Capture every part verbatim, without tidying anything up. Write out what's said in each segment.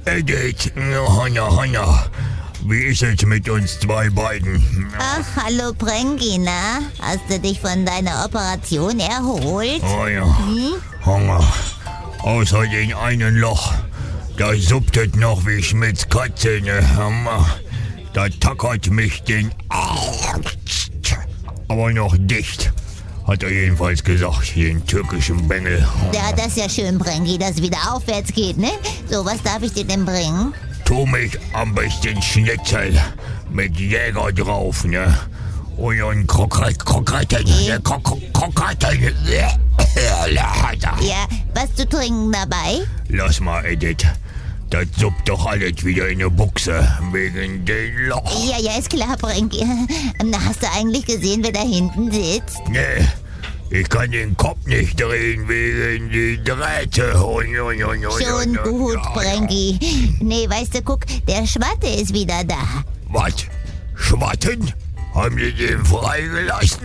Edith, Hanna, Hanna, wie ist es mit uns zwei beiden? Ach, hallo Pranky, na? Hast du dich von deiner Operation erholt? Oh ja, hm? Hunger. Außer den einen Loch. Da supptet noch wie Schmidts Katze, ne? Da tackert mich den... Aber noch dicht. Hat er jedenfalls gesagt, den türkischen Bengel. Ja, das ist ja schön, Pranky, dass es wieder aufwärts geht, ne? So, was darf ich dir denn bringen? Tu mich am besten Schnitzel mit Jäger drauf, ne? Und ein Krokett, Kroketten, ne? Kroketten. Ja, was zu trinken dabei? Lass mal, Edith. Das suppt doch alles wieder in die Buchse, wegen dem Loch. Ja, ja, ist klar, Pranky. Hast du eigentlich gesehen, wer da hinten sitzt? Nee, ich kann den Kopf nicht drehen wegen die Drähte. Schon gut, Pranky. Nee, weißt du, guck, der Schwatte ist wieder da. Was? Schwatten? Haben die den freigelassen?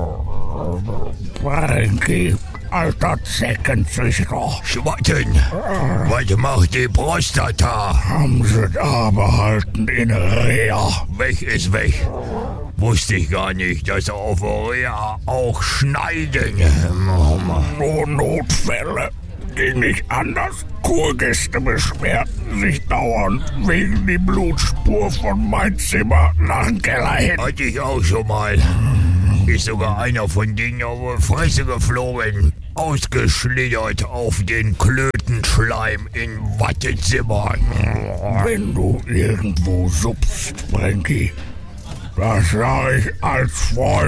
Pranky, alter Zeckenzüchter. Schwatten? Was macht die Prostata? Haben sie da behalten in Reha. Weg ist weg. Wusste ich gar nicht, dass auf Reha auch schneiden. Nur Notfälle. Ging nicht anders. Kurgäste beschwerten sich dauernd wegen die Blutspur von mein Zimmer nach dem Keller hin. Hatte ich auch schon mal. Ist sogar einer von denen auf die Fresse geflogen. Ausgeschlittert auf den Klötenschleim in Wattezimmer. Wenn du irgendwo suppst, Pranky, das sag ich als Freund